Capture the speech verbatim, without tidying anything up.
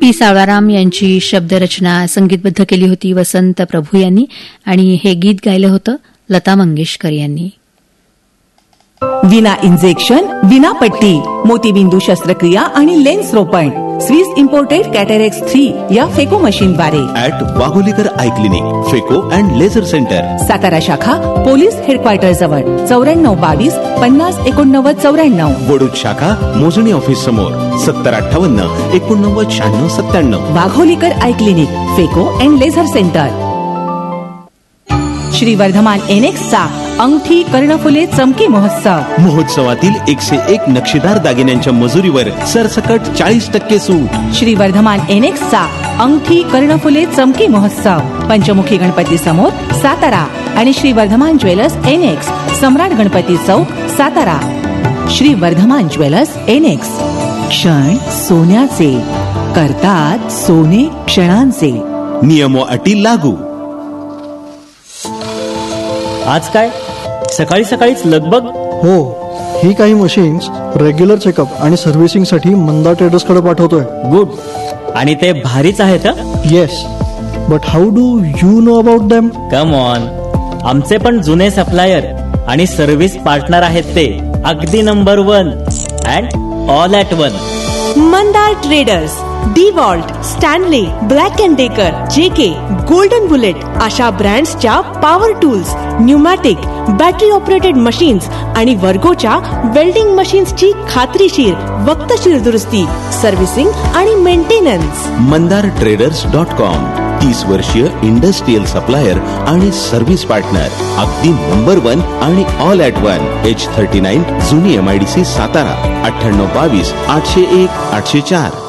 P Savalaram यांची शब्दरचना संगीतबद्ध केली होती वसंत प्रभू यांनी आणि हे गीत गायलं होतं लता मंगेशकर यांनी. विना इंजेक्शन, विना पट्टी, मोतीबिंदू शस्त्रक्रिया आणि लेन्स रोपण स्विस इम्पोर्टेड कॅटेरेक्स थ्री या फेको मशीनद्वारे ऍट वाघोलीकर आय क्लिनिक, फेको अँड लेझर सेंटर, सातारा शाखा पोलीस हेडक्वार्टर जवळ चौऱ्याण्णव बावीस पन्नास एकोणनव्वद चौऱ्याण्णव. वडूज शाखा मोजणी ऑफिस समोर सत्तर अठ्ठावन्न एकोणनव्वद शहाण्णव सत्त्याण्णव. वाघोलीकर आय क्लिनिक, फेको and laser centre. Shri Vardhman एनेक्सचा अंगठी कर्णफुले चमकी महोत्सव. महोत्सवातील एकशे एक नक्षीदार दागिन्यांच्या मजुरीवर सरसकट चाळीस टक्के सूट. श्री वर्धमान एनेक्सचा अंगठी कर्णफुले चमकी महोत्सव पंचमुखी गणपती समोर सातारा आणि श्री वर्धमान ज्वेलर्स एनेक्स, सम्राट गणपती चौक सातारा. श्री वर्धमान ज्वेलर्स एनेक्स, क्षण सोन्याचे, करतात सोने क्षणांचे. नियम व अटी लागू. आज काय सकाळी सकाळीच लगबग? हो, ही काही मशीन्स रेग्युलर चेकअप आणि सर्व्हिसिंग साठी मंदा ट्रेडर्स कडे पाठवतोय. गुड. आणि ते भारीच आहेत. Yes, but how do you know about them? Come on, आमचे पण जुने सप्लायर आणि सर्व्हिस पार्टनर आहेत ते, अगदी number one and all at one. Mandar traders, D Walt, Stanley, black and decker, जे के, गोल्डन बुलेट अशा ब्रँड्सच्या power tools, pneumatic, battery operated machines आणि वर्गोच्या वेल्डिंग मशीन्सची खात्रीशीर वक्तशीर दुरुस्ती, सर्व्हिसिंग आणि maintenance. Mandar traders dot com. तीस वर्षीय इंडस्ट्रियल सप्लायर आणि सर्व्हिस पार्टनर, अगदी नंबर वन आणि all at one. H thirty nine जुनी एमआयडीसी सातारा. अठ्ठ्याण्णव बावीस आठशे एक आठशे चार.